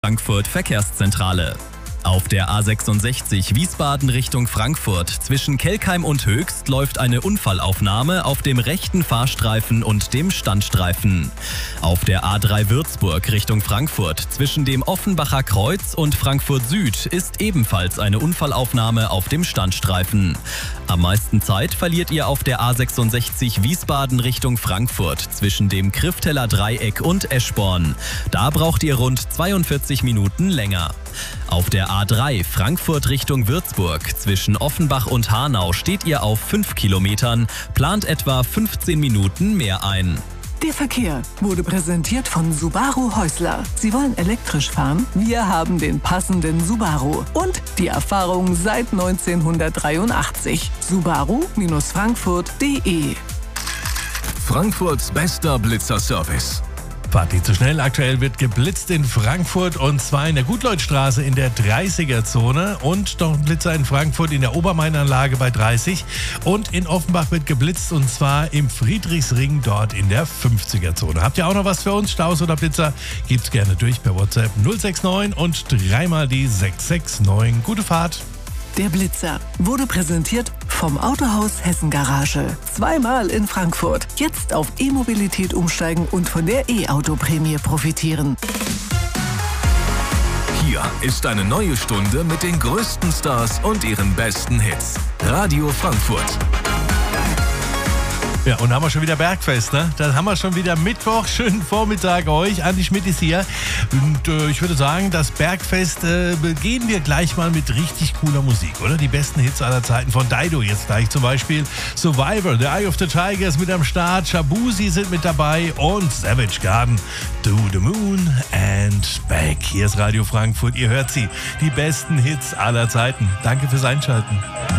Frankfurt Verkehrszentrale. Auf der A66 Wiesbaden Richtung Frankfurt zwischen Kelkheim und Höchst läuft eine Unfallaufnahme auf dem rechten Fahrstreifen und dem Standstreifen. Auf der A3 Würzburg Richtung Frankfurt zwischen dem Offenbacher Kreuz und Frankfurt Süd ist ebenfalls eine Unfallaufnahme auf dem Standstreifen. Am meisten Zeit verliert ihr auf der A66 Wiesbaden Richtung Frankfurt zwischen dem Krifteller Dreieck und Eschborn. Da braucht ihr rund 42 Minuten länger. Auf der A3 Frankfurt Richtung Würzburg zwischen Offenbach und Hanau steht ihr auf 5 Kilometern, plant etwa 15 Minuten mehr ein. Der Verkehr wurde präsentiert von Subaru Häusler. Sie wollen elektrisch fahren? Wir haben den passenden Subaru und die Erfahrung seit 1983. Subaru-Frankfurt.de. Frankfurts bester Blitzerservice. Fahrt nicht zu schnell. Aktuell wird geblitzt in Frankfurt und zwar in der Gutleutstraße in der 30er-Zone und noch ein Blitzer in Frankfurt in der Obermainanlage bei 30 und in Offenbach wird geblitzt und zwar im Friedrichsring dort in der 50er-Zone. Habt ihr auch noch was für uns, Staus oder Blitzer? Gebt's gerne durch per WhatsApp 069 und 3 mal die 669. Gute Fahrt! Der Blitzer wurde präsentiert vom Autohaus Hessen Garage. Zweimal in Frankfurt. Jetzt auf E-Mobilität umsteigen und von der E-Auto-Prämie profitieren. Hier ist eine neue Stunde mit den größten Stars und ihren besten Hits. Radio Frankfurt. Ja, und haben wir schon wieder Bergfest, ne? Dann haben wir schon wieder Mittwoch. Schönen Vormittag euch. Andi Schmidt ist hier. Und ich würde sagen, das Bergfest begehen wir gleich mal mit richtig cooler Musik, oder? Die besten Hits aller Zeiten von Dido jetzt gleich zum Beispiel. Survivor, The Eye of the Tiger ist mit am Start. Shabuzi sind mit dabei und Savage Garden, To the Moon and Back. Hier ist Radio Frankfurt. Ihr hört sie. Die besten Hits aller Zeiten. Danke fürs Einschalten.